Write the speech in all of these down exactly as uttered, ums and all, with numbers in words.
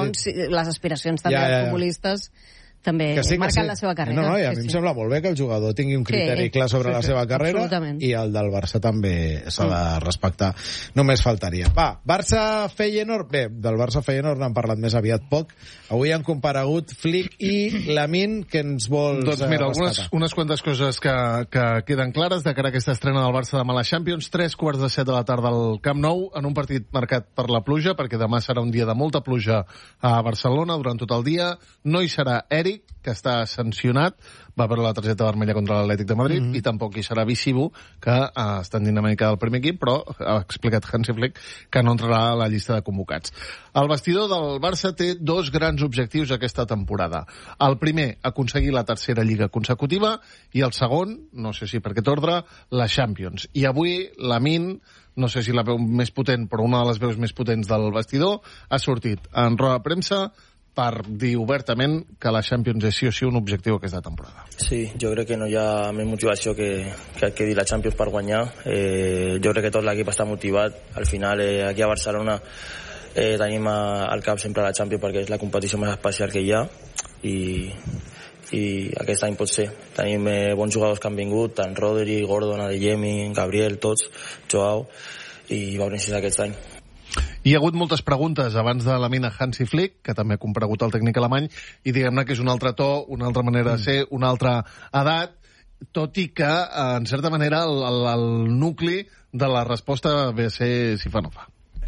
segons les aspiracions també dels futbolistes també sí, marcant sí. la seva carrera. No, no, i a sí, mi em sí. sembla molt bé que el jugador tingui un criteri sí, clar sobre sí, la sí, seva carrera i el del Barça també s'ha de respectar. Només faltaria. Va, Barça-Feyenoord. Bé, del Barça-Feyenoord n'han parlat més aviat poc. Avui han comparegut Flick i Lamine, que ens vols Doncs mira, eh, algunes, unes quantes coses que, que queden clares de cara a aquesta estrena del Barça demà a la Champions. Tres quarts de set de la tarda al Camp Nou, en un partit marcat per la pluja, perquè demà serà un dia de molta pluja a Barcelona durant tot el dia. No hi serà Eric, que està sancionat, va per la targeta vermella contra l'Atlètic de Madrid, mm -hmm. i tampoc hi serà Visibu, que uh, està en dinàmica del primer equip, però ha explicat Hansi Flick que no entrarà a la llista de convocats. El vestidor del Barça té dos grans objectius aquesta temporada. El primer, aconseguir la tercera lliga consecutiva, i el segon, no sé si per aquest ordre, la Champions. I avui Lamine, no sé si la veu més potent, però una de les veus més potents del vestidor, ha sortit en roda de premsa per dir obertament que la Champions és sí o sí un objectiu aquesta temporada. Sí, jo crec que no hi ha més motivació que, que, que dir la Champions per guanyar. Eh, jo crec que tot l'equip està motivat. Al final, eh, aquí a Barcelona eh, tenim a, al cap sempre la Champions perquè és la competició més especial que hi ha i, i aquest any pot ser. Tenim eh, bons jugadors que han vingut, tant Rodri, Gordon, Adeyemi, Gabriel, tots, Joao, i va venir aquest any. Hi ha hagut moltes preguntes abans de la mina Hansi Flick, que també ha comparegut el tècnic alemany, i diguem-ne que és un altre to, una altra manera de ser, una altra edat, tot i que, en certa manera, el, el, el nucli de la resposta ve a ser si fa no fa.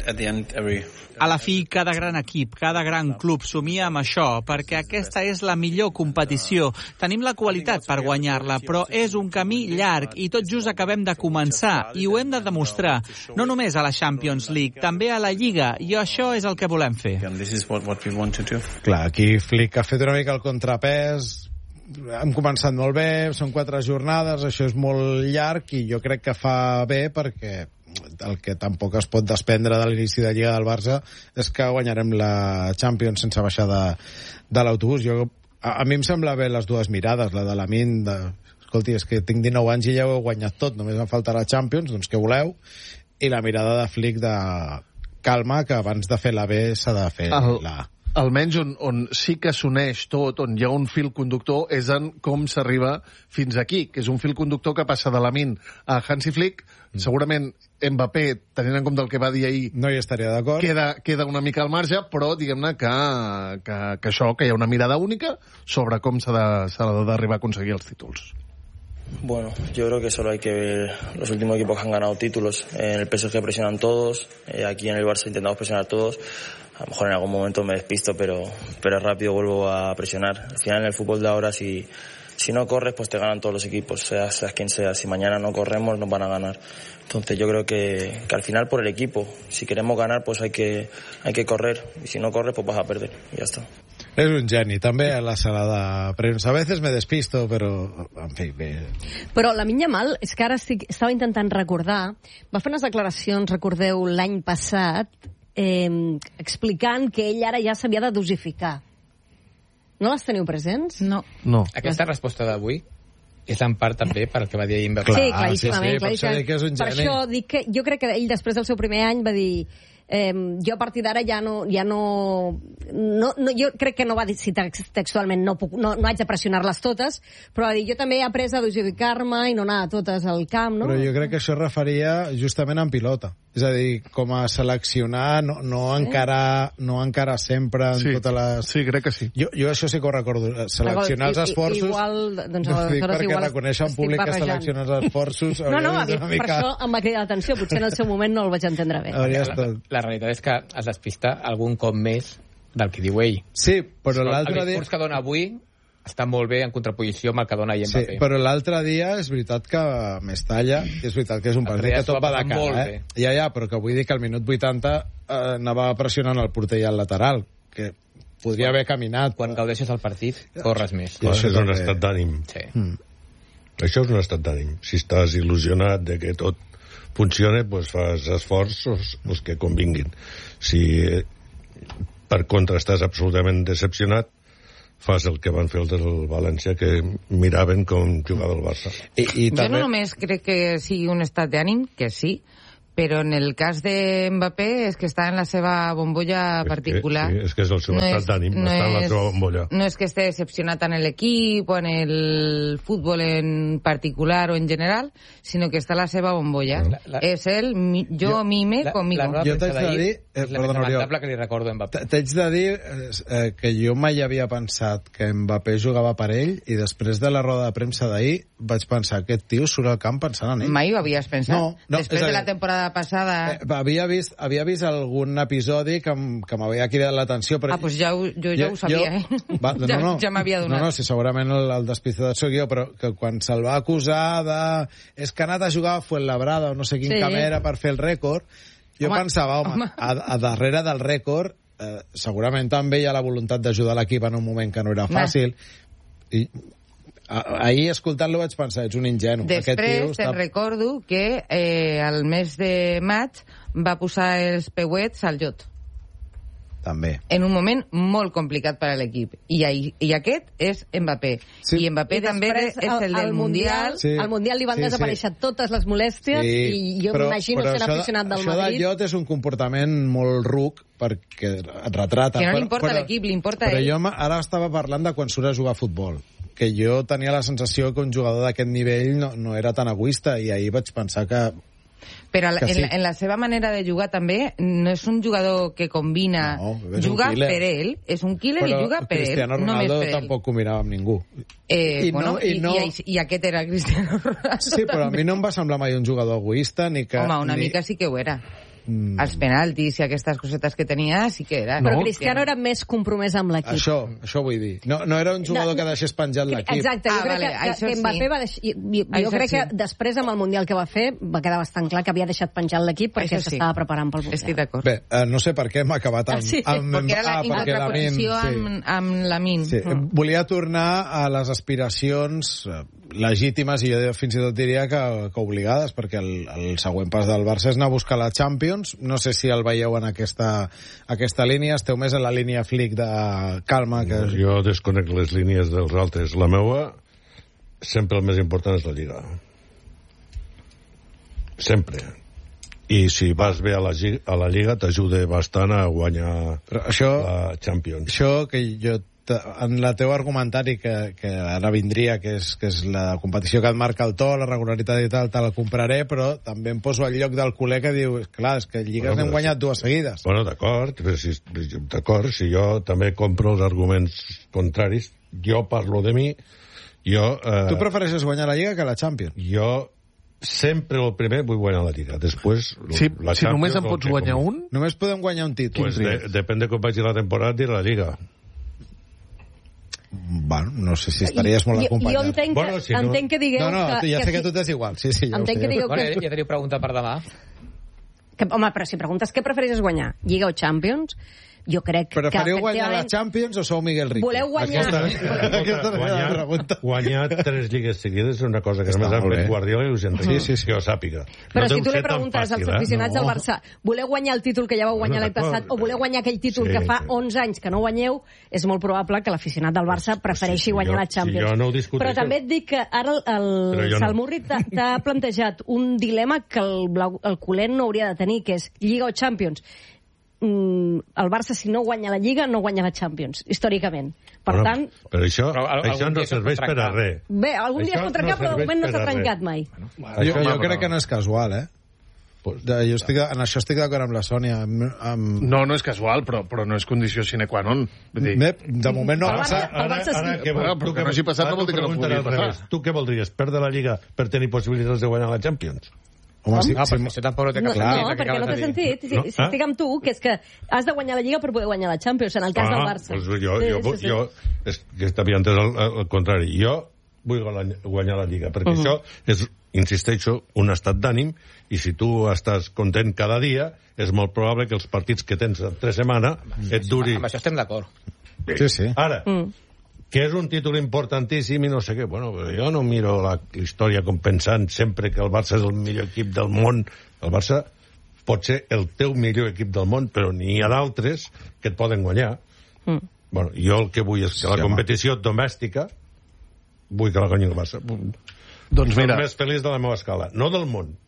A la fi, cada gran equip, cada gran club somia amb això, perquè aquesta és la millor competició. Tenim la qualitat per guanyar-la, però és un camí llarg i tot just acabem de començar i ho hem de demostrar, no només a la Champions League, també a la Lliga, i això és el que volem fer. Clar, aquí Flick ha fet una mica el contrapès. Hem començat molt bé, són quatre jornades, això és molt llarg i jo crec que fa bé perquè el que tampoc es pot desprendre de l'inici de Lliga del Barça és que guanyarem la Champions sense baixar de, de l'autobús. Jo, a, a mi em sembla bé les dues mirades, la de Lamine, de, escolti, és que tinc dinou anys i ja ho he guanyat tot, només em falta la Champions, doncs què voleu? I la mirada de Flick de calma, que abans de fer la B s'ha de fer el... la A. Almenys on, on sí que s'uneix tot, on hi ha un fil conductor, és en com s'arriba fins aquí, que és un fil conductor que passa de Lamine a Hansi Flick. Mm. Segurament Mbappé, tenint en compte el que va dir ahir, no hi estaria d'acord. Queda, queda una mica al marge, però diguem-ne que, que, que això, que hi ha una mirada única sobre com s'ha d'arribar a aconseguir els títols. Bueno, yo creo que solo hay que ver los últimos equipos que han ganado títulos. En el P S G presionan todos, eh, aquí en el Barça intentamos presionar todos. A lo mejor en algún momento me despisto, pero, pero rápido vuelvo a presionar. Al final en el fútbol de ahora, si, si no corres, pues te ganan todos los equipos, seas, seas quien sea. Si mañana no corremos, nos van a ganar. Entonces yo creo que, que al final por el equipo, si queremos ganar, pues hay que, hay que correr. Y si no corres, pues vas a perder. Y ya está. És un geni, també a la sala de premsa. A veces me despisto, però, en fi, bé. Però la Lamine Yamal, és que ara sí, estava intentant recordar, va fer unes declaracions, recordeu, l'any passat, eh, explicant que ell ara ja s'havia de dosificar. No les teniu presents? No. No. Aquesta resposta d'avui és en part també per el que va dir ahir Inversió. Sí, claríssimament. Sí, sí, per això dic que és un per geni. això dic que jo crec que ell després del seu primer any va dir eh, jo a partir d'ara ja no ja no, no, no jo crec que no va dir si textualment no, puc, no, no haig de pressionar-les totes, però va dir jo també he après a dosificar-me i no anar a totes al camp, no? Però jo crec que això es referia justament en pilota. És a dir, com a seleccionar, no, no, sí. encara, no encara sempre en sí, totes les... Sí, crec que sí. Jo, jo això sí que ho recordo. Seleccionar els esforços... Igual, doncs, no dic perquè igual reconèixer en públic que seleccionar els esforços... No, no, a mi, mica... per això em va cridar l'atenció. Potser en el seu moment no el vaig entendre bé. La, la, la realitat és que es despista algun cop més del que diu ell. Sí, però l'altre dia... El discurs que dona avui està molt bé en contraposició amb el que dona ahir Mbappé. Sí, però l'altre dia és veritat que Mestalla, és veritat que és un partit que tot va de cara, eh? Ja, ja, però que vull dir que al minut vuitanta eh, anava pressionant el porter i el lateral, que podria haver caminat. Quan gaudeixes el partit, corres més. I això és un estat d'ànim. Sí. Mm. Això és un estat d'ànim. Si estàs il·lusionat de que tot funciona, doncs fas esforços els que convinguin. Si per contra estàs absolutament decepcionat, fas el que van fer els del València, que miraven com jugava el Barça. I, i també... Jo no només crec que sigui un estat d'ànim, que sí, Però en el cas de Mbappé és que està en la seva bombolla és particular. Que, sí, és que és el seu no estat és, d'ànim, no està en la és, seva bombolla. No és que esté decepcionat en l'equip o en el futbol en particular o en general, sinó que està a la seva bombolla. La, la, és el mi, jo, jo mime la, conmigo. La jo t'haig de dir... Eh, és la més lamentable que li recordo a Mbappé. T'haig de dir eh, que jo mai havia pensat que Mbappé jugava per ell i després de la roda de premsa d'ahir vaig pensar aquest tio surt al camp pensant en ell. Mai ho havies pensat? No, no, després de la temporada passada... Eh, havia vist, havia vist algun episodi que, que m'havia cridat l'atenció. Però ah, doncs ja ho, jo ja ho sabia, jo, eh? Va, no, ja no, ja m'havia donat. No, no, sí, segurament el, el despistadat soc jo, però que quan se'l va acusar de... És que ha anat a jugar a Fuenlabrada o no sé quin sí. camp era per fer el rècord, jo home, pensava, home, home. A, a darrere del rècord eh, segurament també hi ha la voluntat d'ajudar l'equip en un moment que no era fàcil. Nah. I ahir escoltant-lo vaig pensar, ets un ingenu. Després te'n està... recordo que eh, al mes de maig va posar els peuets al Jot. També. En un moment molt complicat per a l'equip. I, I aquest és Mbappé. Sí. I Mbappé I també és el, el del Mundial. Sí. Al Mundial li van sí, desaparèixer sí. totes les molèsties sí. i jo m'imagino sent aficionat del això Madrid. Això del Jot és un comportament molt ruc perquè et retrata. Que no li importa l'equip, li importa però ell. Però jo ara estava parlant de quan surt a jugar a futbol, que jo tenia la sensació que un jugador d'aquest nivell no, no era tan egoista i ahir vaig pensar que però en, sí. en la seva manera de jugar també no és un jugador que combina no, juga per ell, és un killer però i juga per Cristiano ell, Ronaldo només per tampoc ell. Combinava amb ningú eh, I, bueno, no, i, no... i, i, i aquest era Cristiano Ronaldo sí, però a mi no em va semblar mai un jugador egoista ni que, home, una ni... mica sí que ho era. Mm. Els penaltis i aquestes cosetes que tenia sí que era. Però no? Cristiano era més compromès amb l'equip. Això, això vull dir. No, no era un jugador no, que deixés penjat l'equip. Exacte, jo ah, crec vale, que, que, que Mbappé sí. va deixar... Jo, jo crec sí. que després amb el Mundial que va fer va quedar bastant clar que havia deixat penjat l'equip perquè s'estava sí. preparant pel Mundial. Estic d'acord. Bé, eh, no sé per què hem acabat amb... Ah, sí. amb perquè era la ah, incorporació amb, sí. amb Lamine. Sí. Mm. Volia tornar a les aspiracions legítimes i jo fins i tot diria que, que obligades, perquè el, el següent pas del Barça és anar a buscar la Champions. No sé si el veieu en aquesta, aquesta línia, esteu més en la línia flic de calma que... No, jo desconec les línies dels altres. La meua sempre el més important és la Lliga, sempre, i si vas bé a la, a la Lliga t'ajuda bastant a guanyar però això, la Champions. Això que jo en la teu argumentari que, que ara vindria, que és, que és la competició que et marca el to, la regularitat i tal, te la compraré, però també em poso al lloc del culer que diu, clar, és que lligues bueno, n'hem guanyat dues seguides. Bueno, d'acord, si, d'acord, si jo també compro els arguments contraris, jo parlo de mi, jo... Eh, tu prefereixes guanyar la Lliga que la Champions? Jo sempre el primer vull guanyar la Lliga, després sí, la si només en pots guanyar com... un? Només podem guanyar un títol. Pues de, depèn de com vagi la temporada i la Lliga. Bueno, no sé si estaries molt acompanyat. Jo entenc que, bueno, si no... entenc que digueu... No, no, que, ja que sé que, que tu t'és igual. Sí, sí, ja entenc que digueu bueno, que... Ja teniu pregunta per demà. Que, home, però si preguntes què prefereixes guanyar, Lliga o Champions, jo crec que... Preferiu guanyar la Champions o sou Miguel Rico? Voleu guanyar... Aquesta, aquesta guanyar, la pregunta. Guanyar tres lligues seguides és una cosa que Està només han fet bé. Guardiola i us entenc, sí, sí, sí. que ho sàpiga. Però no si tu li preguntes fàcil, als aficionats eh? del Barça, voleu guanyar el títol que ja vau guanyar no, l'any passat o voleu guanyar aquell títol sí, que fa sí. onze anys que no guanyeu, és molt probable que l'aficionat del Barça prefereixi sí, sí, guanyar jo, la Champions. Si jo no ho discuteixo. Però també et dic que ara el, el Salmurri no. t'ha plantejat un dilema que el, blau, el culer no hauria de tenir, que és Lliga o Champions. El Barça, si no guanya la Lliga, no guanya la Champions, històricament. Per bueno, tant... Però això, però al, això no serveix per a res. Bé, algun dia es pot trencar, no però de moment no s'ha trencat mai. Bueno, jo jo no, crec que no és casual, eh? Pues, de, jo estic, en això estic d'acord amb la Sònia. Amb, amb... No, no és casual, però, però no és condició sine qua non. Vull dir... De moment no ha passat. Ara, ara, ara, que bueno, però que no hagi passat no vol dir que no pugui passar. Tu què voldries? Perdre la Lliga per tenir possibilitats de guanyar la Champions? Home, sí, no, sí, però això tampoc no té cap no, sentit. no, perquè no té sentit. Si, no? si estic amb tu, que és que has de guanyar la Lliga per poder guanyar la Champions, en el cas ah, del Barça. Doncs jo, sí, jo, sí, sí. jo, és que t'havia entès el, el contrari. Jo vull guanyar la Lliga, perquè uh -huh. això és, insisteixo, un estat d'ànim, i si tu estàs content cada dia, és molt probable que els partits que tens en tres setmanes et duri... Amb això estem d'acord. Sí, sí. Ara, Mm. que és un títol importantíssim i no sé què. Bueno, jo no miro la, la història com pensant sempre que el Barça és el millor equip del món. El Barça pot ser el teu millor equip del món, però n'hi ha d'altres que et poden guanyar. Mm. Bueno, jo el que vull és que la competició domèstica vull que la guanyi el Barça. Doncs mira... Soc més feliç de la meva escala, no del món.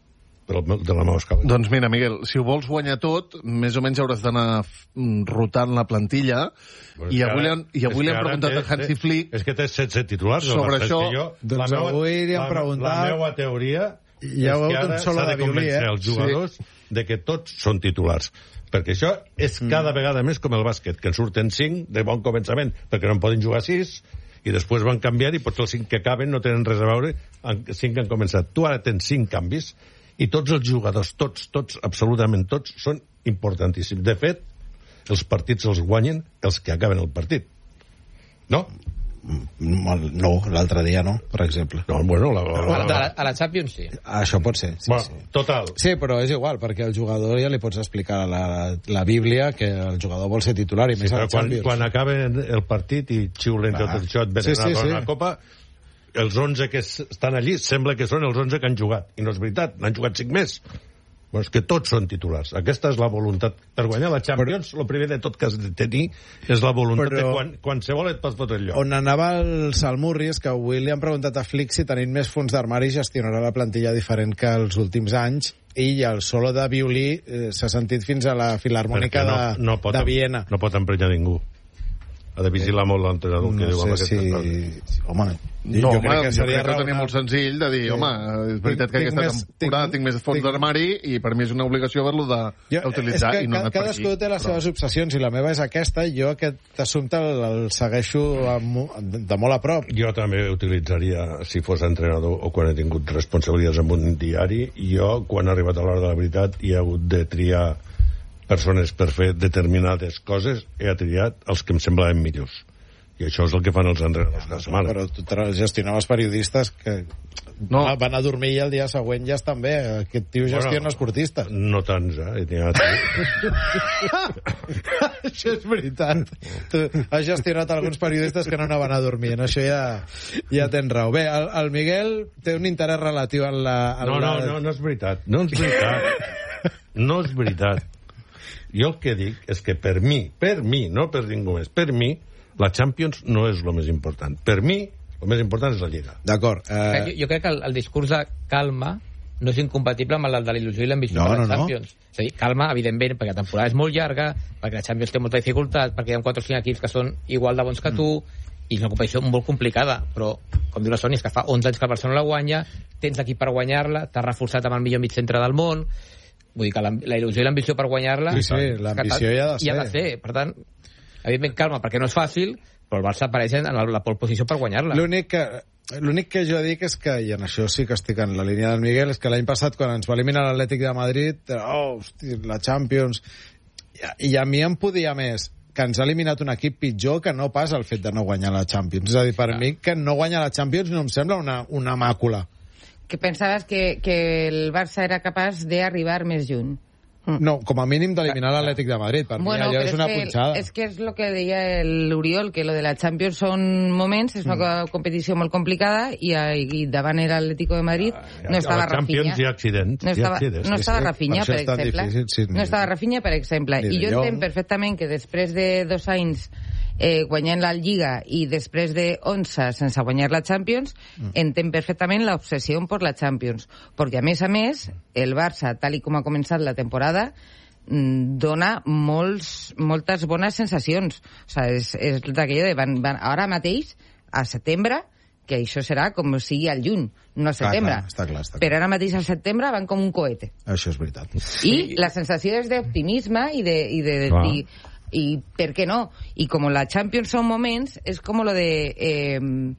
però de la meva escala. Doncs mira, Miguel, si ho vols guanyar tot, més o menys hauràs d'anar rotant la plantilla, Pues i avui, ara, li han, i avui li han preguntat té, a Hansi Flick... És que té setze titulars. Sobre això... Jo, doncs la meva, avui li han la, preguntat... La meva teoria ja és que ara s'ha de convèncer eh? els jugadors sí. de que tots són titulars. Perquè això és cada mm. vegada més com el bàsquet, que en surten cinc de bon començament, perquè no en poden jugar sis, i després van canviar, i potser els cinc que acaben no tenen res a veure amb cinc que han començat. Tu ara tens cinc canvis, i tots els jugadors, tots, tots, absolutament tots, són importantíssims. De fet, els partits els guanyen els que acaben el partit. No? No, l'altre dia no, per exemple. No, bueno, la, la, la, la, a la Champions sí. Això pot ser, sí, bueno, sí. Total. Sí, però és igual, perquè el jugador ja li pots explicar a la, la Bíblia que el jugador vol ser titular, i sí, més a la quan, Champions. Quan acaben el partit i xiulen tot el xot, venen sí, sí, a la sí. Copa, els onze que estan allí sembla que són els onze que han jugat. I no és veritat, n'han jugat cinc més. Però és que tots són titulars. Aquesta és la voluntat. Per guanyar la Champions, el primer de tot que has de tenir és la voluntat però, de quan, qualsevol et pots fotre el lloc. On anava el Salmurri és que avui li han preguntat a Flick si tenint més fons d'armari gestionarà la plantilla diferent que els últims anys, i el solo de violí eh, s'ha sentit fins a la Filharmònica no, de, no pot, de Viena. No pot emprenyar ningú. Ha de vigilar molt l'entrenador no que diu sé si... Home, no, jo, home, crec que seria jo crec que tenia molt senzill de dir, sí. home, és veritat que aquesta més, temporada tinc, tinc més fons d'armari i per mi és una obligació haver-lo d'utilitzar i no anar per aquí. Cadascú té les però... seves obsessions i la meva és aquesta, i jo aquest assumpte el, el segueixo amb, de molt a prop. Jo també utilitzaria, si fos entrenador o quan he tingut responsabilitats en un diari, jo, quan ha arribat a l'hora de la veritat, hi ha hagut de triar persones per fer determinades coses, he triat els que em semblaven millors. I això és el que fan els entrenadors cada setmana. Però tu gestionaves periodistes que no. van a dormir i el dia següent ja estan bé. Aquest tio gestiona bueno, esportistes. No tants, eh? Això és veritat. Tu has gestionat alguns periodistes que no anaven a dormir. En això ja, ja tens raó. Bé, el, el Miguel té un interès relatiu en la... En no, no, la... no, no és veritat. No és veritat. No és veritat. Jo el que dic és que per mi, per mi, no per ningú més, per mi, la Champions no és el més important. Per mi, el més important és la Lliga. D'acord. Eh... Jo, jo crec que el, el discurs de calma no és incompatible amb el de la il·lusió i l'ambició no, per la no, Champions. No. És a dir, calma, evidentment, perquè la temporada és molt llarga, perquè la Champions té molta dificultat, perquè hi ha quatre o cinc equips que són igual de bons que tu, mm. i és una competició molt complicada, però, com diu la Sònia, és que fa onze anys que el Barcelona la guanya, tens equip per guanyar-la, t'has reforçat amb el millor mig centre del món. Vull dir que la, la il·lusió i l'ambició per guanyar-la... Sí, sí, l'ambició hi ha de ser. Hi ha de ser. Per tant, evidentment, calma, perquè no és fàcil, però el Barça apareix en la, la pole posició per guanyar-la. L'únic que, l'únic que jo dic és que, i en això sí que estic en la línia del Miguel, és que l'any passat, quan ens va eliminar l'Atlètic de Madrid, oh, hosti, la Champions... I, I a mi em podia més que ens ha eliminat un equip pitjor que no pas el fet de no guanyar la Champions. És a dir, per ah. mi, que no guanyar la Champions no em sembla una, una màcula. Que pensaves que, que el Barça era capaç d'arribar més lluny. No, com a mínim d'eliminar l'Atlètic de Madrid. Per bueno, mi allò és una que, punxada. És que és el que deia l'Oriol, que lo de la Champions són moments, és una mm. competició molt complicada, i, i davant era l'Atlético de Madrid, ah, ja, no estava Rafinha. A la Champions hi ha accidents. No estava, accidents. no estava sí, Rafinha, per exemple. Difícil, sí, no estava Rafinha, per exemple. I jo entenc perfectament que després de dos anys eh, guanyant la Lliga i després de onze sense guanyar la Champions, mm. entenc perfectament l'obsessió per la Champions. Perquè, a més a més, el Barça, tal i com ha començat la temporada, dona molts, moltes bones sensacions. O sigui, és, és d'aquello de van, van, ara mateix, a setembre, que això serà com sigui al juny, no al setembre. Clar, clar, està clar, està clar. Però ara mateix al setembre van com un cohete. Això és veritat. I la sensació és d'optimisme i de... I de, de i, i per què no? I com la Champions són moments, és com lo de eh,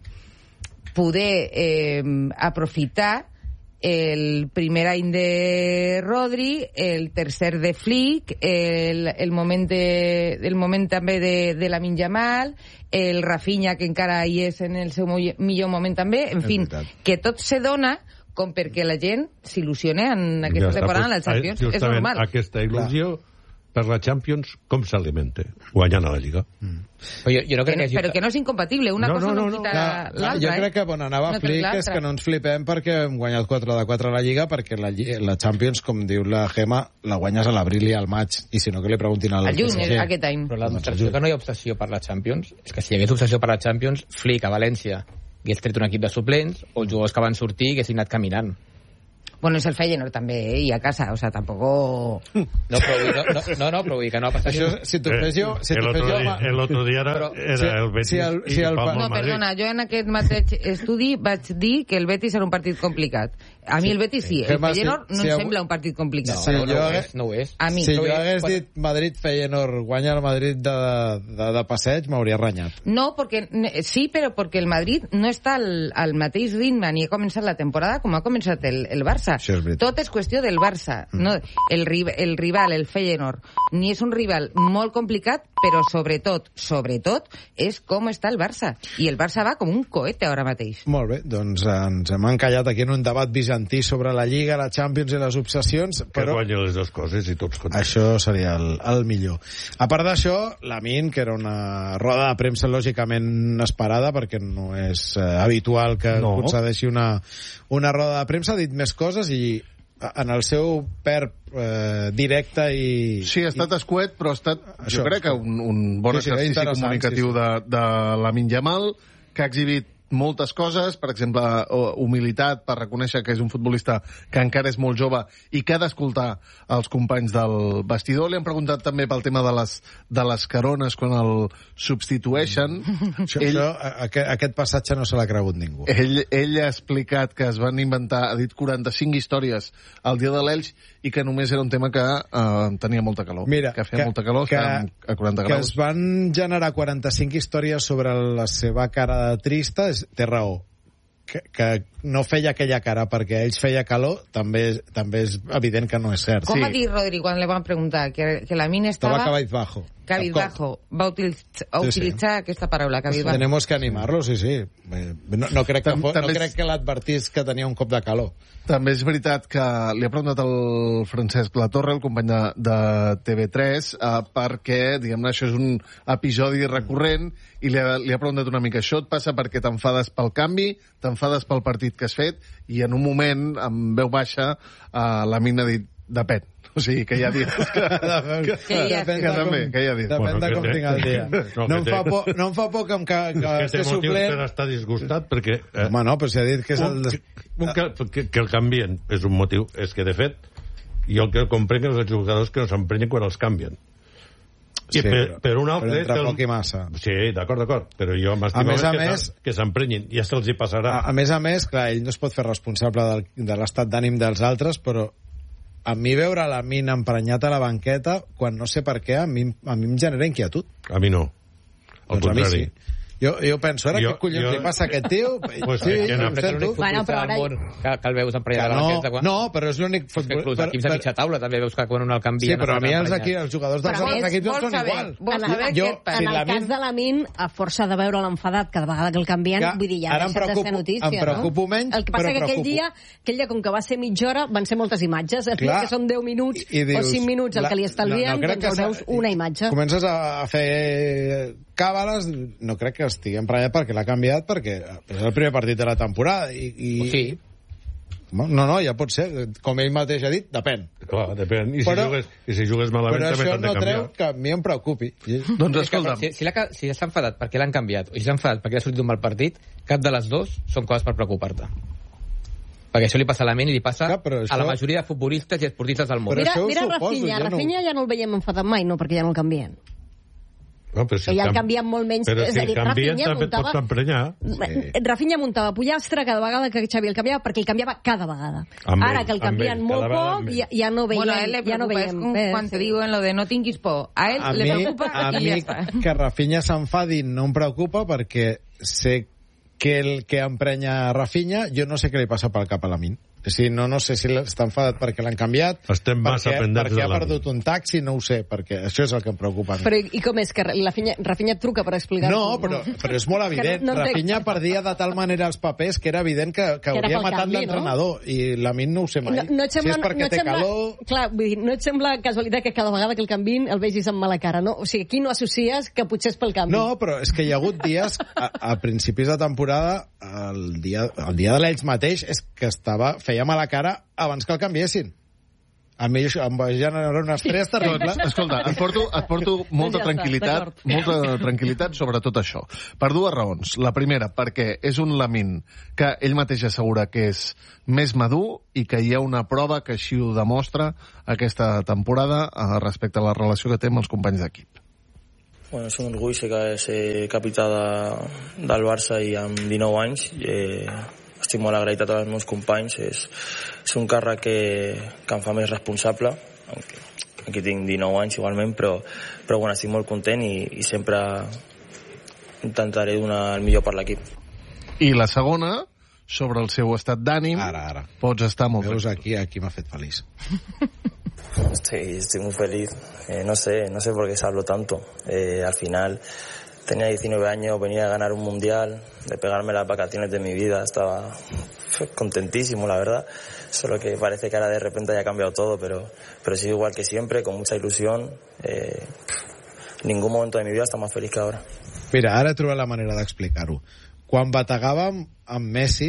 poder eh, aprofitar el primer any de Rodri, el tercer de Flick, el, el, moment, de, el moment també de, de Lamine Yamal, el Rafinha, que encara hi és en el seu millor moment també, en fi, que tot se dona com perquè la gent s'il·lusione en aquesta ja temporada en la Champions. És normal. Aquesta il·lusió... Clar. Per la Champions, com s'alimenta? Guanyant a la Lliga. Mm. Però, jo, jo no crec que, que... Però que no és incompatible, una no, cosa no, no, no quita no. l'altra. Jo crec que on anava no Flick és que no ens flipem perquè hem guanyat quatre de quatre a la Lliga, perquè la, la Champions, com diu la Gemma, la guanyes a l'abril i al maig, i si no que li preguntin al P S G. Al juny, aquest any. Però la demostració que no hi ha obsessió per la Champions és que si hi hagués obsessió per la Champions, Flick a València hagués tret un equip de suplents, o els jugadors que van sortir haguessin anat caminant. Bueno, és el Feyenoord també, eh? I a casa, o sea, tampoco... No, però, no, no, no, no, però vull dir que no ha passat... Això, si t'ho fes jo... Si el, t'ho otro fes jo dia, el otro dia era, però, era si, el Betis si el, si el, i Palma No, al Madrid. perdona, jo en aquest mateix estudi vaig dir que el Betis era un partit complicat. A mi el Betis sí, el Feyenoord no si em avui- sembla un partit complicat. Sí, no, jo no, ho hagués- és, no ho és. A mi. Si no jo ho és. hagués dit Madrid-Feyenoord guanya el Madrid de, de, de passeig, m'hauria renyat. No, porque sí, pero porque el Madrid no està al, al mateix ritme ni ha començat la temporada com ha començat el, el Barça. Això és veritat. Tot és qüestió del Barça. Mm. No, el, ri- el rival, el Feyenoord, ni és un rival molt complicat, però sobretot, sobretot, és com està el Barça. I el Barça va com un cohete ara mateix. Molt bé, doncs ens hem encallat aquí en un debat bizantí sobre la Lliga, la Champions i les obsessions, Que però guanya les dues coses i tots contents. això seria el, el millor. A part d'això, Lamine, que era una roda de premsa lògicament esperada, perquè no és eh, habitual que No. concedeixi una, una roda de premsa, ha dit més coses i en el seu perp eh, directe i... Sí, ha estat escuet, però ha estat, Això, jo crec que un, un bon Sí, sí, exercici interessant, comunicatiu sí, sí. de, de Lamine Yamal, que ha exhibit moltes coses, per exemple, o- humilitat per reconèixer que és un futbolista que encara és molt jove i que ha d'escoltar els companys del vestidor. Li han preguntat també pel tema de les, de les carones quan el substitueixen. Això, ell, això, a- aquest, aquest passatge no se l'ha cregut ningú. ell, ell ha explicat que es van inventar, ha dit quaranta-cinc històries al dia de l'Elx i que només era un tema que eh, tenia molta calor. Mira, que feia molta calor, que, estàvem a quaranta que graus. es van generar quaranta-cinc històries sobre la seva cara de trista, és, té raó. Que, que no feia aquella cara perquè ells feia calor, també, també és evident que no és cert. Com Sí. va dir Rodri quan li van preguntar? Que, que la mina Estava estava... cabizbajo. Cabizbajo. Va utilitzar, Sí, sí. utilitzar aquesta paraula, cabizbajo. Tenemos que animarlo, sí, sí. Eh, No, no crec que, Tam- fos, no també és- crec que l'advertís que tenia un cop de calor. També és veritat que li ha preguntat el Francesc Latorre, el company de, de T V tres, eh, perquè, diguem-ne, això és un episodi recurrent i li ha, li ha preguntat una mica, això et passa perquè t'enfades pel canvi, t'enfades pel partit que has fet, i en un moment, amb veu baixa, eh, la mina ha dit, depèn. O sigui, que hi ha dies que... que, Que hi ha- que, que també, que hi ha dies. Depèn Bueno, de que com té- tinc el dia. No, No, que em té- fa por, no em fa por que, em ca, que, És que esté té motius suplent. per estar disgustat perquè... Eh, Home, no, però si ha dit que és el... un, des- un, que, que, que el canvien és un motiu. És que, de fet, jo el que comprenc és els jugadors que no s'emprenyen quan els canvien. I Sí, per, però- per un altre... però entre que el- poc i massa. Sí, d'acord, d'acord. Però jo A m'estimo més a que, més- s'em- que s'emprenyin. Ja se'ls hi passarà. A, a més a més, clar, ell no es pot fer responsable del, de l'estat d'ànim dels altres, però a mi veure la mina emprenyat a la banqueta, quan no sé per què, a mi, a mi em genera inquietud. A mi no. Al Doncs a mi contrari. sí. Jo, jo penso, ara, Jo- què collons jo- li passa a aquest tio? Pues sí, que no- ho sento. Bueno, però ara- Que, que el veus emprenyat Que de la no, banqueta. Quan... no, però és l'únic... És que futbol- inclús per- equips de per- mitja taula també veus que quan un el canvia... Sí, però a mi els, aquí, els jugadors dels Però a altres més, equips no vols són saber- igual. vols En, saber jo, què et passa? en si el la cas min- de la Min, a força de veure l'enfadat cada vegada que el canvien, Que vull dir, ja ara em deixa de preocupo- ser notícia, em preocupo no? menys, El que passa però que aquell preocupo. dia, aquell dia, com que va ser mitja hora, van ser moltes imatges. Es Clar. que són deu minuts I dius, o cinc minuts el la- que li estalvien, no, no crec doncs que veus s'ha- una imatge. Comences a, a fer càbales, no crec que estigui emprenyat perquè l'ha canviat, perquè és el primer partit de la temporada. I, i... Sí. No, no, ja pot ser. Com ell mateix ha dit, depèn. Clar, depèn. I si, Però- jugues, i si jugues malament Però també això t'han de no canviar. treu que a mi em preocupi. Doncs És que, escolta'm, si, si, l'ha- si s'ha enfadat perquè l'han canviat, o si s'ha enfadat perquè ha sortit un mal partit, cap de les dues són coses per preocupar-te. Perquè això li passa a la ment i li passa Clar, però a això- la majoria de futbolistes i esportistes del món. Però Mira, això ho mira suposo, Rafinha, jo no- Rafinha ja no el veiem enfadat mai, no, perquè ja no el canvien. No, però si Que ja el canvi- canvien molt menys. Però És si a el dir, canvien Rafinha també et muntava- pots emprenyar. Sí. Rafinha muntava pollastre cada vegada que Xavi el canviava, perquè el canviava cada vegada. Amb Ara ell, que el amb canvien ell, molt cada vegada poc, amb ell. ja, ja no veiem, Bueno, a él le ja no preocupa, es veiem como res. cuando te digo en lo de no tinguis por. A él A le mi, preocupa a y mi ya está. que Rafinha s'enfadi no em preocupa perquè sé que el que emprenya Rafinha, jo no sé què li passa pel cap a la Min. Si no, no sé si està enfadat perquè l'han canviat, Estem massa perquè, pendents perquè de ha la perdut un taxi, no ho sé, perquè això és el que em preocupa. a mi. Però i, i com és que Rafinha, Rafinha et truca per explicar-ho? No, però, però és molt evident. no entenc. Rafinha perdia de tal manera els papers que era evident que, que, Que era hauria pel matat canvi, no? l'entrenador. I la Min no ho sé mai. No, no et sembla, si és perquè no et té sembla, calor... Clar, vull dir, no et sembla casualitat que cada vegada que el canvin el vegis amb mala cara, no? O sigui, aquí no associes que potser és pel canvi. No, però és que hi ha hagut dies, a, a principis de temporada, el dia, el dia de l'Ells mateix, és que estava, feia mala cara abans que el canviessin. A mi això em va generar un estrès terrible. Escolta, et porto, et porto molta Ja està, tranquil·litat, molta tranquil·litat sobre tot això. Per dues raons. La primera, perquè és un Lamine que ell mateix assegura que és més madur i que hi ha una prova que així ho demostra aquesta temporada respecte a la relació que té amb els companys d'equip. Bueno, és un orgull ser capità de, del Barça i amb dinou anys. Eh, estic molt agraït a tots els meus companys. És, és un càrrec que, que em fa més responsable. Aquí, aquí tinc dinou anys igualment, però, però bueno, estic molt content i, i sempre intentaré donar el millor per l'equip. I la segona, sobre el seu estat d'ànim, Ara, ara. pots estar molt Veus, tranquil. aquí, aquí m'ha fet feliç. Estoy, estoy muy feliz. Eh, no sé, no sé por qué se habló tanto. Eh, al final tenía diecinueve años, venía a ganar un mundial, de pegarme las vacaciones de mi vida, estaba contentísimo, la verdad. Solo que parece que ahora de repente haya cambiado todo, pero, pero sigo igual que siempre, con mucha ilusión. Eh, ningún momento de mi vida está más feliz que ahora. Mira, ara he trobat la manera d'explicar-ho. Quan bategàvem amb Messi,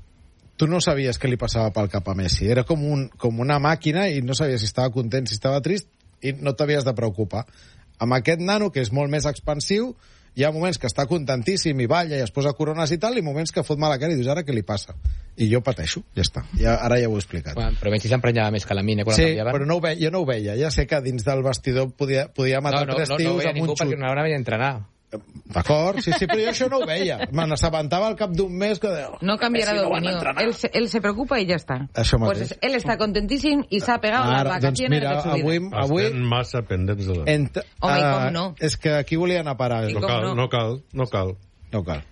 tu no sabies què li passava pel cap a Messi. Era com, un, com una màquina i no sabies si estava content, si estava trist, i no t'havies de preocupar. Amb aquest nano, que és molt més expansiu, hi ha moments que està contentíssim i balla i es posa corones i tal, i moments que fot mala cara i dius, ara què li passa? I jo pateixo, ja està. Ja, ara ja ho he explicat. Bueno, però Messi s'emprenyava més que la Lamine quan sí, el canviaven. però no ho veia, jo no ho veia. Ja sé que dins del vestidor podia, podia matar no, no, tres no, tios no, no veia amb un ningú xut. perquè no anaven a entrenar. D'acord, sí, sí, però jo això no ho veia. Me n'assabentava al cap d'un mes que... No canviarà d'opinió. Él, se- él se preocupa y ya está. Això Pues mateix. es- él está contentíssim i s'ha pegat las Ara, doncs vacaciones mira, de su vida. avui... avui Estem massa pendents de la... ent... Home, i com ah, no? És que aquí volia anar a parar. I No com cal, no? no cal, no cal. No cal.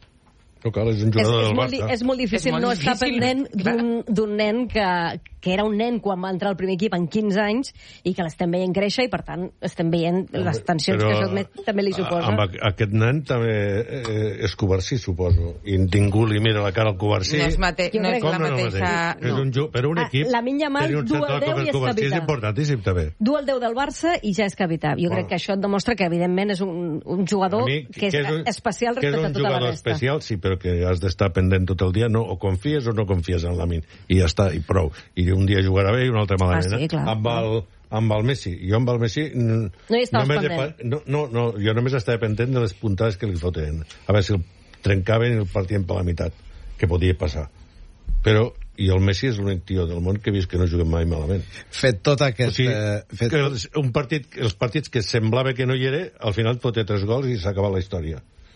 No cal, és un És, jugador és, del molt, di- Barça. és molt difícil És molt no estar difícil, pendent clar. d'un d'un nen que, que era un nen quan va entrar al primer equip en quinze anys i que l'estem veient créixer i, per tant, estem veient les tensions Però, que això me- també li suposa. Amb aqu- aquest nen també eh, és Covarsí, suposo. I ningú li mira la cara al Covarsí. No és, mate Jo no crec és que- la Com no, no mateixa... mateix? És un, ju- per un Ah, equip... Lamine Yamal tenir un du el central deu com el i és Covarsí és capità. importantíssim, també. Du el deu del Barça i ja és capità. Jo Bueno. crec que això et demostra que, evidentment, és un, un jugador A mi, que és, un- especial que és respecte a un tota la jugador resta. especial, sí, però que has d'estar pendent tot el dia, no, o confies o no confies en Lamine, i ja està, i prou. I un dia jugarà bé i un altre malament. Ah, sí, clar. Amb el, amb el Messi. Jo amb el Messi... No hi estaves només pendent. de, no, no, no, jo només estava pendent de les puntades que li foten. A veure si el trencaven i el partien per la meitat, que podia passar. Però, i el Messi és l'únic tio del món que he vist que no juguen mai malament. Fet tot aquest... O sigui, eh, fet... que els, un partit, els partits que semblava que no hi era, al final fotia tres gols i s'ha acabat la història.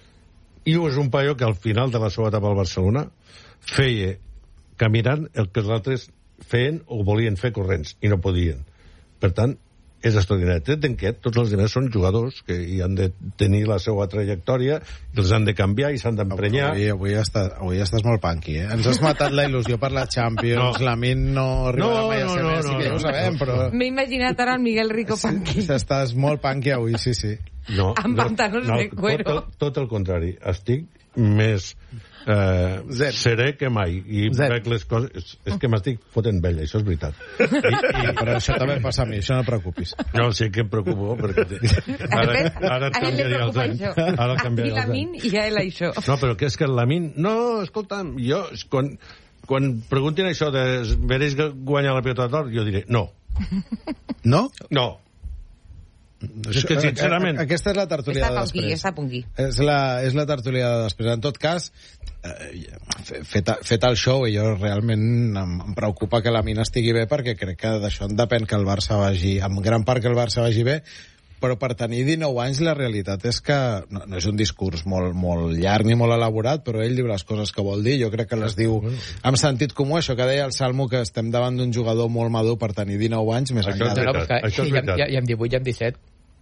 I és un paio que al final de la seva etapa al Barcelona feia caminant el que els altres feien o volien fer corrents i no podien. Per tant, és extraordinari. Tret d'enquest, tots els altres són jugadors que hi han de tenir la seva trajectòria, els han de canviar i s'han d'emprenyar. Avui, avui, està, avui estàs molt punky, eh? Ens has matat la il·lusió per la Champions. No. Lamine no arribarà No, mai a ser no, no, Messi, no, que ja no. ho sabem, però... M'he imaginat ara el Miguel Rico Panqui. Estàs molt punky avui, sí, sí. No, Amb pantalons de cuero. Tot, tot, tot el contrari. Estic més eh, Zen. serè que mai. I Zen. veig les coses... És, és que m'estic fotent vella, això és veritat. I, i, Però això també passa a mi, això no et preocupis. no, sí que em preocupo, perquè... Ara, ara et A ell li canviaria els preocupa anys. això. Ara A mi canviaria els anys. Lamine i a ell això. No, però que és que el Lamine... No, escolta'm, jo... Quan, quan preguntin això de mereix guanyar la pilota d'or, jo diré no. No? No. És que, sincerament... Aquesta és la tertúlia Està de punqui, després. està punqui. És la, és la tertúlia de després. En tot cas, eh, fet, fet el show, i jo realment em, em preocupa que la mina estigui bé, perquè crec que d'això en depèn que el Barça vagi, en gran part que el Barça vagi bé, però per tenir dinou anys la realitat és que no, no és un discurs molt, molt llarg ni molt elaborat, però ell diu les coses que vol dir, jo crec que les diu amb sentit comú, això que deia el Salmo, que estem davant d'un jugador molt madur per tenir dinou anys, més Això enllà és de... No, no, veritat, perquè això és ja, veritat. ja, ja amb divuit, ja amb disset.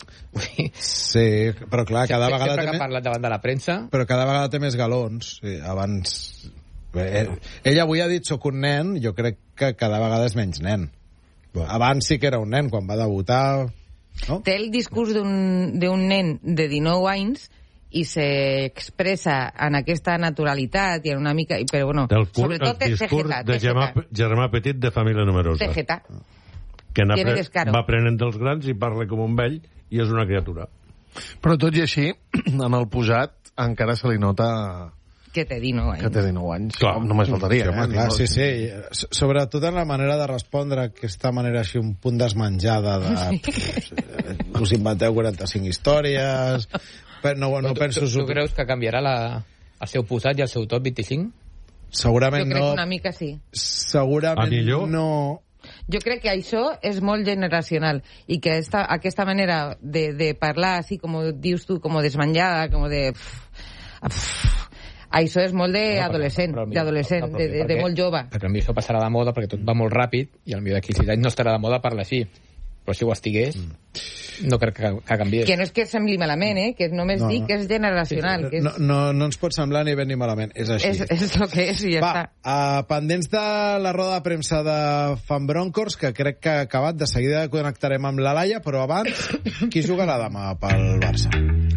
Sí, però clar, cada Sempre vegada que té ha més... parlat davant de la premsa... però cada vegada té més galons. Sí, abans... Bé, ell, ell avui ha dit soc un nen, jo crec que cada vegada és menys nen. Abans sí que era un nen, quan va debutar... No? Té el discurs d'un d'un nen de dinou anys i s'expressa en aquesta naturalitat i en una mica... Però bueno, Del cur, sobretot el és discurs Cegeta. de germà, germà petit de família numerosa. Cegeta. Que n'ha Tiene pre- descaro. va aprenent dels grans i parla com un vell i és una criatura. Però tot i així, en el posat encara se li nota Que té dinou anys. Que té dinou anys. Clar. Només faltaria. Sí, home, eh? clar, sí, sí. Sobretot en la manera de respondre, aquesta manera així un punt desmenjada de... Sí. Us inventeu quaranta-cinc històries... No, no tu, penso... tu, tu creus que canviarà la, el seu posat i el seu top vint-i-cinc? Segurament jo crec no. que una mica sí. Segurament no. Jo crec que això és molt generacional i que esta, aquesta manera de, de parlar, així com dius tu, com desmenjada, com de... Pff, pff, això és molt d'adolescent, no, d'adolescent, no, de, de, de molt jove. Perquè potser això passarà de moda perquè tot va molt ràpid i potser d'aquí sis anys no estarà de moda parlar així. Però si ho estigués, mm. no crec que, que canviés. Que no és que sembli malament, eh? Que només no, dic que és generacional. Sí, sí. Que és... No, no, no ens pot semblar ni bé ni malament, és així. És, és el que és i ja Va, està. Uh, pendents de la roda de premsa de Fan Broncos, que crec que ha acabat, de seguida connectarem amb la Laia, però abans, qui jugarà demà pel Barça?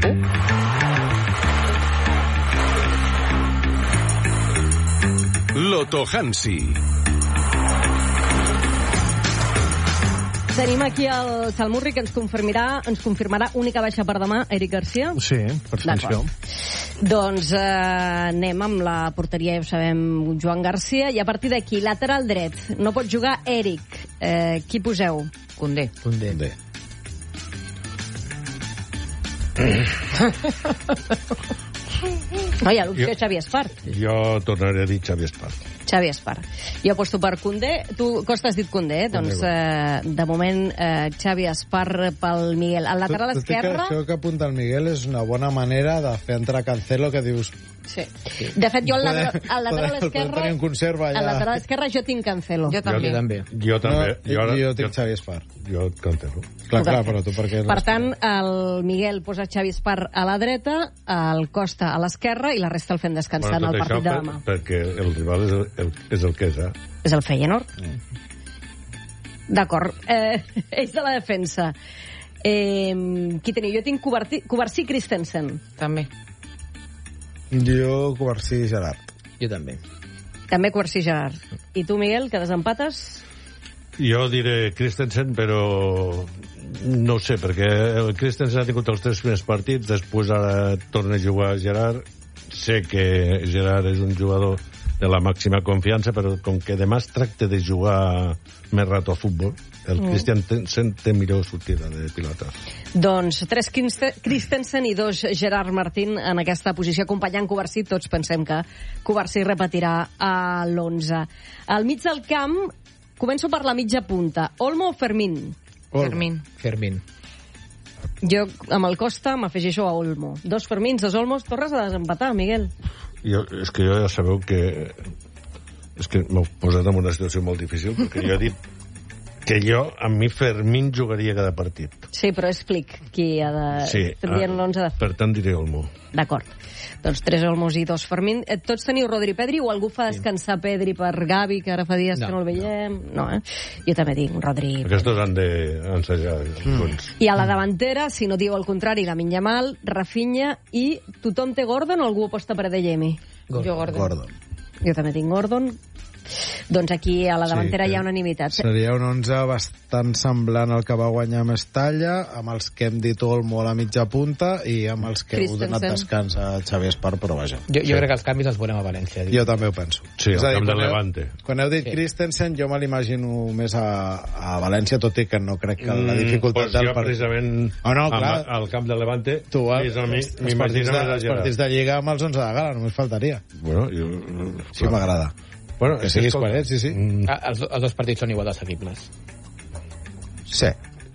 Uh? Loto Hansi. Tenim aquí el Salmurri, que ens confirmarà, ens confirmarà única baixa per demà, Eric Garcia. Sí, per sanció. Doncs eh, anem amb la porteria, ja ho sabem, Joan Garcia, i a partir d'aquí, lateral dret, no pot jugar Eric. Eh, qui poseu? Koundé. Koundé. Koundé. No, hi ha l'opció jo... Xavi Espart. Jo tornaré a dir Xavi Espart. Xavi Espart. Jo aposto per Koundé. Tu, Costa, has dit Koundé, eh? Doncs eh, de moment eh, Xavi Espart pel Miguel. Al lateral tot, tot esquerre... Això que apunta el Miguel és una bona manera de fer entrar Cancelo, que dius... Sí. De fet, jo al lateral, al lateral esquerre... Tenir un conserva ja. Al lateral esquerre jo tinc Cancelo. Jo també. Jo també. Jo també. No, jo, ara, jo tinc jo, Xavi Espart. Jo Cancelo. Clar, clar, però tu per què... Per tant, el Miguel posa Xavi Espart a la dreta, el Costa a l'esquerra i la resta el fem descansar bueno, en el partit de demà. Per, perquè el rival és el, el, és el que és, eh? És el Feyenoord. Mm. D'acord. Eh, ells de la defensa. Eh, qui teniu? Jo tinc Covarsí i Christensen. També. Jo, Covarsí i Gerard. Jo també. També Covarsí i Gerard. I tu, Miguel, que desempates? Jo diré Christensen, però no ho sé, perquè el Christensen ha tingut els tres primers partits, després ara torna a jugar a Gerard. Sé que Gerard és un jugador de la màxima confiança, però com que demà es tracta de jugar més rato a futbol, el mm. Christensen té millor sortida de pilota. Doncs tres Christensen i dos Gerard Martín en aquesta posició, acompanyant Covarsí. Tots pensem que Covarsí repetirà a l'onze. Al mig del camp, començo per la mitja punta. Olmo o Fermín? Olmo. Fermín. Fermín. Jo, amb el Costa, m'afegeixo a Olmo. Dos Fermins, dos Olmos. Torres a desempatar, Miguel. Jo, és que jo ja sabeu que... És que m'heu posat en una situació molt difícil, perquè jo he dit que jo, amb mi, Fermín jugaria cada partit. Sí, però explic qui ha de... Sí, tindrien l'onze de... Per tant, diré Olmo. D'acord. Doncs tres Olmos i dos Fermín. Tots teniu Rodri i Pedri o algú fa descansar Pedri per Gavi, que ara fa dies no, que no el veiem? No, no eh? Jo també tinc Rodri... Aquests han d'ensejar. Mm. I a la davantera, si no diu el contrari, Lamine Yamal, Rafinha i tothom té Gordon o algú aposta per Adeyemi? Gordon. Jo Gordon. Gordon. Jo també tinc Gordon. Doncs aquí a la davantera sí, hi ha unanimitat. Seria un onze bastant semblant al que va guanyar Mestalla, amb els que hem dit Olmo a la mitja punta i amb els que heu donat descans a Xavi Espart, però vaja. Jo, jo sí. crec que els canvis els veurem a València. Jo també ho penso. Sí, al camp de Levante. Quan heu dit sí. Christensen, jo me l'imagino més a, a València, tot i que no crec que la dificultat mm, del partit... precisament oh, no, clar. Amb, al camp de Levante, tu, el, m'imagino els, els partits de Lliga amb els onze de gala, només faltaria. Bueno, jo... Sí, m'agrada. Bueno, que siguis coherent, sí, sí. Mm. Els, els dos partits són igual d'assequibles. Sí.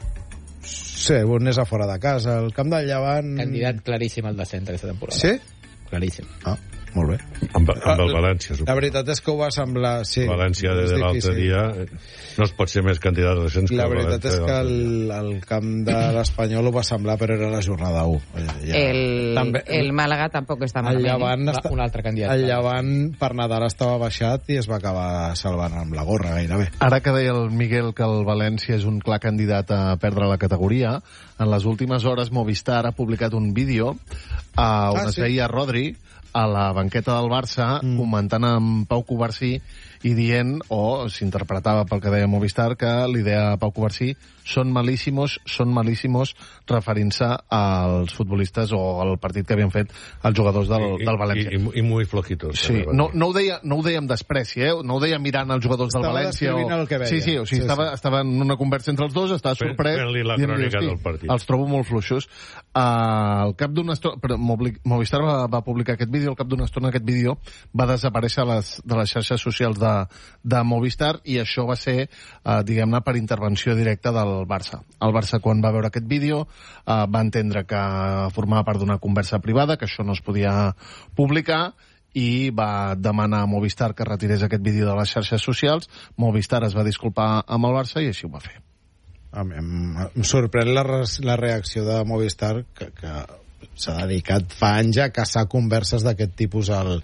Sí, un és a fora de casa. El camp del Llevant... Candidat claríssim al descens aquesta temporada. Sí? Claríssim. Ah, molt bé. Amb, amb el València, suposo. La veritat és que ho va semblar... Sí, València, de, de l'altre dia, no es pot ser més candidat a descens que la el València. La veritat és que el, el camp de l'Espanyol ho va semblar, però era la jornada u. Ja. El, També, el Màlaga tampoc està malament. El Llevant, eh? està, un altre candidat. El Llevant per Nadal estava baixat i es va acabar salvant amb la gorra gairebé. Ara que deia el Miguel que el València és un clar candidat a perdre la categoria, en les últimes hores Movistar ha publicat un vídeo uh, on ah, es sí? veia Rodri a la banqueta del Barça mm. comentant amb Pau Covarsí i dient, o s'interpretava pel que deia Movistar, que li deia a Pau Covarsí, són malíssimos, són malíssimos, referint-se als futbolistes o al partit que havien fet els jugadors del, I, del València. I, i, i muy flojitos. Sí, no, no, ho deia, no ho deia amb despreci, eh? No ho deia mirant els jugadors estava del València. Estava descrivint el que veia. Sí, sí, o sigui, sí, estava, sí. estava en una conversa entre els dos, estava sorprès. Fent-li la crònica del partit. Els trobo molt fluixos. Uh, al cap d'una estona... Però Movistar va, va publicar aquest vídeo, al cap d'una estona aquest vídeo va desaparèixer les, de les xarxes socials de, de Movistar, i això va ser, uh, diguem-ne, per intervenció directa del Barça. El Barça, quan va veure aquest vídeo, uh, va entendre que formava part d'una conversa privada, que això no es podia publicar, i va demanar a Movistar que retirés aquest vídeo de les xarxes socials. Movistar es va disculpar amb el Barça i així ho va fer. Em, em, em sorprèn la, la reacció de Movistar, que, que s'ha dedicat fa anys a caçar converses d'aquest tipus al,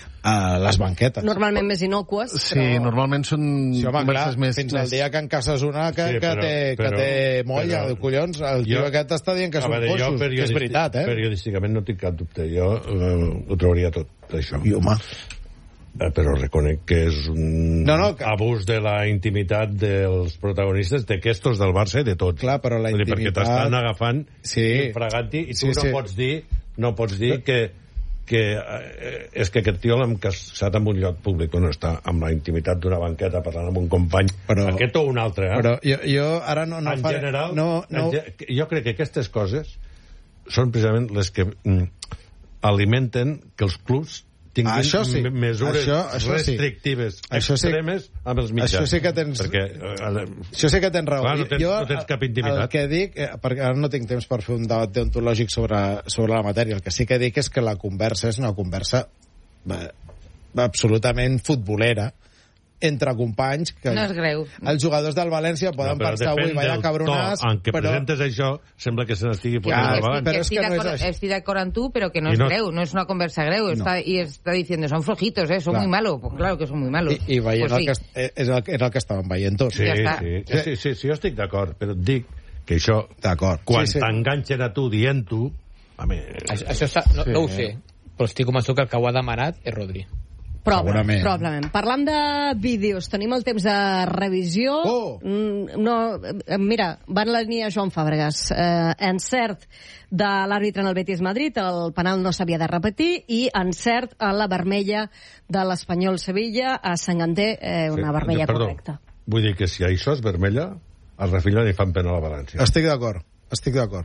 a les banquetes. Normalment més inocues. Sí, però... normalment són sí, home, converses clar, més... fins més... al dia que en caces una que, Sí, que, però- té, que però- té molla, però- de collons, el tio Jo- aquest està dient que A són veure, jo coixos, que és periodístic- veritat, eh? Periodísticament no tinc cap dubte. Jo eh, ho trobaria tot, això. I, home, Eh, però reconec que és un No, no, que- abús de la intimitat dels protagonistes, d'aquestos del Barça i de tots. Clar, però la Vull dir, perquè intimitat- t'estan agafant Sí. i fregant-hi, i tu Sí, no sí. pots dir, no pots dir que que eh, és que aquest tio l'hem casat en un lloc públic on està amb la intimitat d'una banqueta parlant amb un company, Però- aquest o un altre, eh? però jo, jo ara no, no en faré... general, no, no, en ge- jo crec que aquestes coses són precisament les que mm, alimenten que els clubs tinguin Això sí. me- mesures Això- això sí. restrictives Això sí. extremes amb els mitjans. Això sí que tens- Perquè, eh, Això sí que tens raó. Clar, no tens- jo, no tens cap intimitat. El que dic, eh, perquè ara no tinc temps per fer un debat deontològic sobre, sobre la matèria, el que sí que dic és que la conversa és una conversa eh, absolutament futbolera entre companys que No és greu. els jugadors del València poden no, però pensar avui depèn vaya del cabronàs, to en què però presentes això, sembla que se n'estigui Que posant Ja, al estic, balanç. però que és estic que no és d'acord- així. estoy de acuerdo con tú, pero que no Y es no- greu, no es una conversa greu. Está, y está diciendo, son flojitos, ¿eh? Son Claro. muy malos. Pues claro que son muy malos. I, i veient Pues el que, sí. est- és el, és el que estàvem veient tots. Sí, Ja està. sí, sí, sí, sí, sí, jo estic d'acord, però et dic que això, D'acord. quan Sí, sí. t'enganxen a tu dient-ho, a mi... Això, això està, no, Sí. no ho sé, però estic convençut que el que ho ha demanat és Rodri. Probablement. Segurament. Probablement. Parlant de vídeos, tenim el temps de revisió. Oh! Mm, no, eh, mira, va en la línia Joan Fàbregas. Eh, encert de l'àrbitre en el Betis Madrid, el penal no s'havia de repetir, i encert a la vermella de l'Espanyol Sevilla, a Sangander, eh, una Sí, vermella perdó. correcta. Vull dir que si això és vermella, al Rafinha li fan penal a València. Estic d'acord, estic d'acord.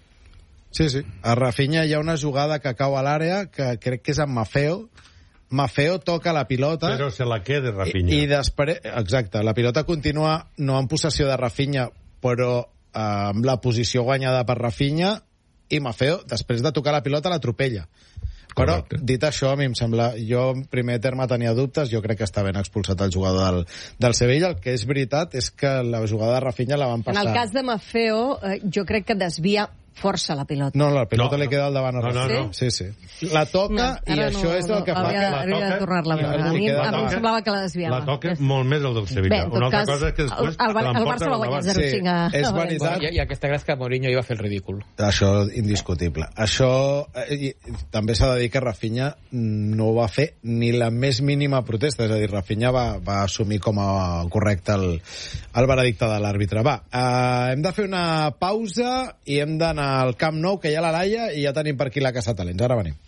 Sí, sí. A Rafinha hi ha una jugada que cau a l'àrea, que crec que és amb Maffeo. Maffeo toca la pilota... Però se la queda Rafinha. I, i després... Exacte, la pilota continua no en possessió de Rafinha, però eh, amb la posició guanyada per Rafinha, i Maffeo, després de tocar la pilota, l'atropella. Però, Correcte. dit això, a mi em sembla... Jo, en primer terme, tenia dubtes. Jo crec que està ben expulsat el jugador del, del Sevilla. El que és veritat és que la jugada de Rafinha la van En passar... el cas de Maffeo, eh, jo crec que desvia força la pilota. No, la pilota No, li queda al davant. a no, no, Rafinha. no. Sí, sí. La toca No, i ara això no, és el que no, fa hauria, que la hauria de toca tornar-la a i veure. li A mi, queda a mi em davant. semblava que la desviava. La toca Aquesta. molt més el del Sevilla. Bé, en tot Una altra cas, cosa és que després el, el, el, el Barça va guanyar zero cinc a, Sí, és a València. veritat. I, I aquesta gràcia que Mourinho hi va fer el ridícul. Això, indiscutible. Això, eh, i, també s'ha de dir que Rafinha no va fer ni la més mínima protesta, és a dir, Rafinha va, va assumir com a correcte el, el veredicte de l'àrbitre. Va, eh, hem de fer una pausa i hem d'anar al Camp Nou, que hi ha la Laia, i ja tenim per aquí la Casa Talents. Ara venim.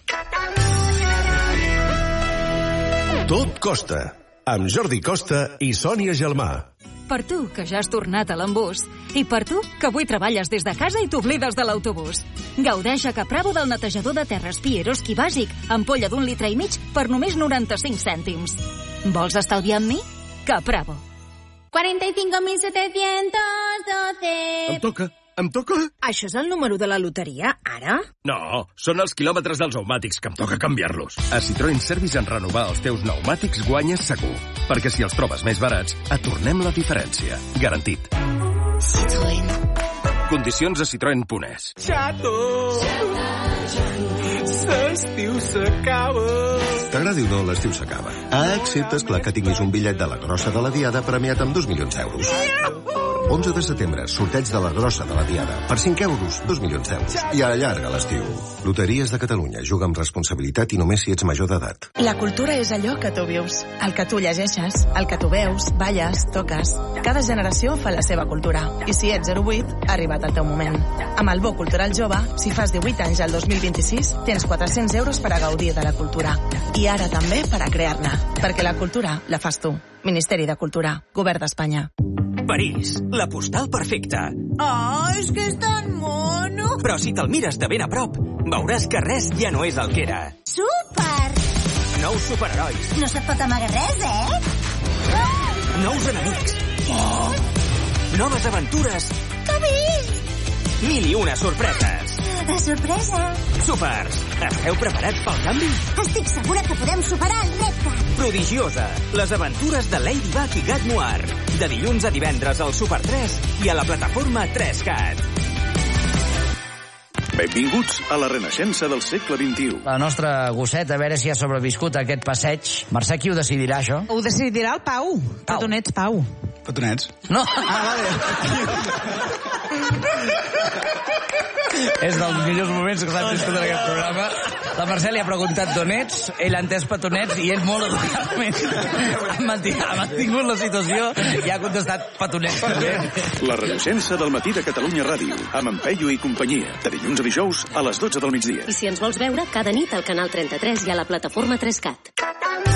Tot costa, amb Jordi Costa i Sònia Gelmà. Per tu, que ja has tornat a l'embús. I per tu, que avui treballes des de casa i t'oblides de l'autobús. Gaudeix a Capravo del netejador de terres Pieroski bàsic, ampolla d'un litre i mig per només noranta-cinc cèntims. Vols estalviar amb mi? Capravo. cuarenta y cinco mil setecientos doce. Em toca, em toca? Això és el número de la loteria, ara? No, són els quilòmetres dels pneumàtics, que em toca canviar-los. A Citroën Service en renovar els teus pneumàtics guanyes segur. Perquè si els trobes més barats, et tornem la diferència. Garantit. Citroën. Condicions a citroen punt es. Xato! L'estiu s'acaba! T'agradi o no, l'estiu s'acaba. Ah, excepte, esclar, que tinguis un bitllet de la grossa de la Diada premiat amb dos milions d'euros. onze de setembre, sorteig de la grossa de la Diada. Per cinc euros, dos milions d'euros. I allarga l'estiu. Loteries de Catalunya. Juga amb responsabilitat i només si ets major d'edat. La cultura és allò que tu vius, el que tu llegeixes, el que tu veus, balles, toques. Cada generació fa la seva cultura. I si ets zero vuit, ha arribat el teu moment. Amb el Bo Cultural Jove, si fas divuit anys al dos mil vint-i-sis, tens quatre-cents euros per a gaudir de la cultura. I ara també per a crear-ne. Perquè la cultura la fas tu. Ministeri de Cultura. Govern d'Espanya. París, la postal perfecta. Oh, és que és tan mono. Però si te'l mires de ben a prop, veuràs que res ja no és el que era. Súper! Nous superherois. No se't pot amagar res, eh? Nous enemics. Oh! Noves aventures. Que bé! Mil i una sorpreses. De sorpresa. Súpers, esteu preparats pel canvi? Estic segura que podem superar el repte. Prodigiosa, les aventures de Ladybug i Gat Noir. De dilluns a divendres al Super tres i a la plataforma tres cat. Benvinguts a la renaixença del segle vint-i-u. La nostra gosseta, a veure si ha sobreviscut a aquest passeig. Mercè, qui ho decidirà, això? Ho decidirà el Pau. Petonets, Pau. Petonets? No. Ah, vale. És dels millors moments que s'han viscut en aquest programa. La Mercè li ha preguntat d'on ets, ell ha entès petonets i ell molt educadament ha mantingut la situació i ha contestat petonets. La renaixença del matí de Catalunya Ràdio, amb en Peyu i companyia, de dilluns a dijous a les dotze del migdia. I si ens vols veure, cada nit al canal trenta-tres i a la plataforma tres cat.